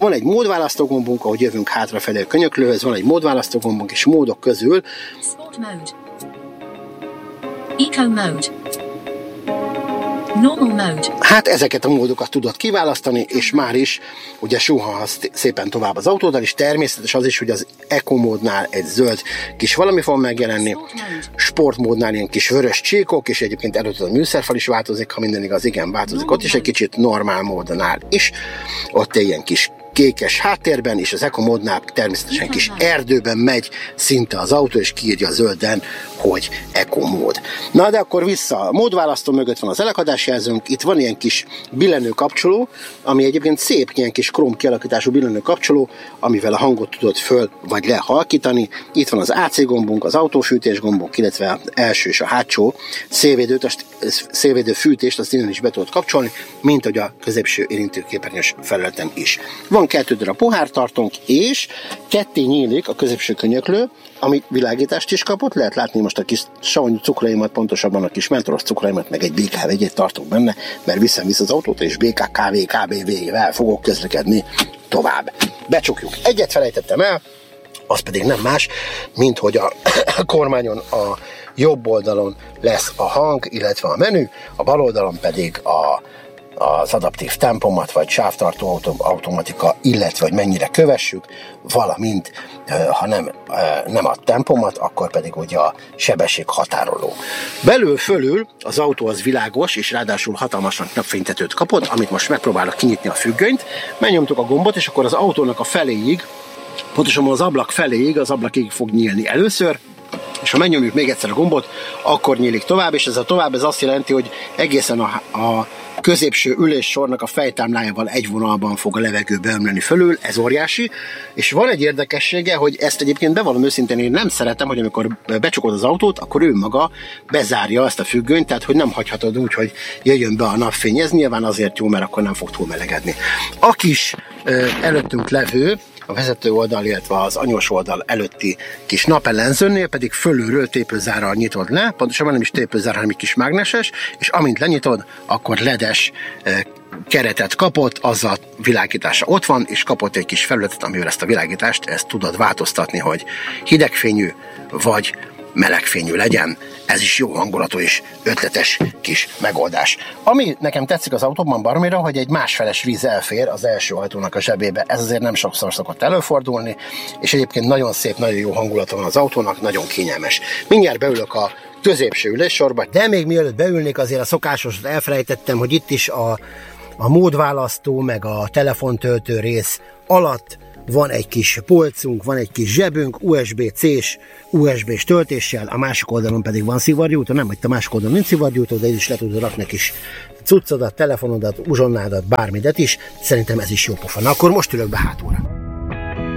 Van egy módválasztógombunk, ahogy jövünk hátrafelé a könyöklőhöz, van egy módválasztógombunk, és módok közül Sport mode, Eco mode, Normal mode. Hát ezeket a módokat tudod kiválasztani, és már is ugye suhanhatsz szépen tovább az autóddal, és természetes az is, hogy az Eco módnál egy zöld kis valami fog megjelenni, sportmódnál ilyen kis vörös csíkok, és egyébként előtt a műszerfal is változik, ha minden igaz, igen, változik ott is egy kicsit, normál módnál is, ott ilyen kis kékes háttérben, és az Eco módnál természetesen kis erdőben megy szinte az autó, és kiírja zölden, hogy Eco mód. Na de akkor vissza, a módválasztó mögött van az elakadásjelzőnk, itt van ilyen kis billenő kapcsoló, ami egyébként szép ilyen kis króm kialakítású billenő kapcsoló, amivel a hangot tudod föl vagy le halkítani. Itt van az AC gombunk, az autófűtés gombunk, illetve az első és a hátsó szélvédő fűtést, azt innen is be tudod kapcsolni, mint hogy a középső érintőképernyős felületen is. Van 2 darab pohártartónk, és ketté nyílik a középső könyöklő, ami világítást is kapott, lehet látni most a kis savanyú cukraimat, pontosabban a kis mentoros cukraimat, meg egy BKV-t tartok benne, mert viszem vissza az autót, és BKKV, KBV-vel fogok közlekedni tovább. Becsukjuk. Egyet felejtettem el, az pedig nem más, mint hogy a kormányon a jobb oldalon lesz a hang, illetve a menü, a bal oldalon pedig az adaptív tempomat, vagy sávtartó automatika, illetve hogy mennyire kövessük, valamint, ha nem a tempomat, akkor pedig ugye a sebesség határoló. Belül fölül az autó az világos, és ráadásul hatalmasan napfénytetőt kapott, amit most megpróbálok kinyitni a függönyt, megnyomtuk a gombot, és akkor az autónak a feléig, pontosabban az ablak feléig, az ablakig fog nyílni először, és ha megnyomjuk még egyszer a gombot, akkor nyílik tovább, és ez a tovább ez azt jelenti, hogy egészen a középső üléssornak a fejtámlájával egy vonalban fog a levegő beömleni fölül, ez óriási, és van egy érdekessége, hogy ezt egyébként bevallom őszintén, én nem szeretem, hogy amikor becsukod az autót, akkor ő maga bezárja ezt a függönyt, tehát hogy nem hagyhatod úgy, hogy jöjjön be a napfény, ez nyilván azért jó, mert akkor nem fog túlmelegedni. A kis előttünk levő, a vezető oldal, illetve az anyós oldal előtti kis napellenzőnél pedig fölülről tépőzárral nyitod le, pontosabban nem is tépőzár, hanem egy kis mágneses, és amint lenyitod, akkor ledes keretet kapott, az a világítása ott van, és kapott egy kis felületet, amivel ezt a világítást ezt tudod változtatni, hogy hidegfényű vagy melegfényű legyen. Ez is jó hangulatú és ötletes kis megoldás. Ami nekem tetszik az autóban baromira, hogy egy másfeles víz elfér az első ajtónak a zsebébe. Ez azért nem sokszor szokott előfordulni, és egyébként nagyon szép, nagyon jó hangulata van az autónak, nagyon kényelmes. Mindjárt beülök a középső üléssorba, de még mielőtt beülnék, azért a szokásosat elfelejtettem, hogy itt is a módválasztó, meg a telefontöltő rész alatt van egy kis polcunk, van egy kis zsebünk, USB-C-s, USB-s töltéssel, a másik oldalon pedig van szivargyújtó, nem, hogy a másik oldalon nincs szivargyújtó, de is le tudod rakni kis cuccodat, telefonodat, uzsonnádat, bármidet is, szerintem ez is jó pofa. Na akkor most ülök be hátulra.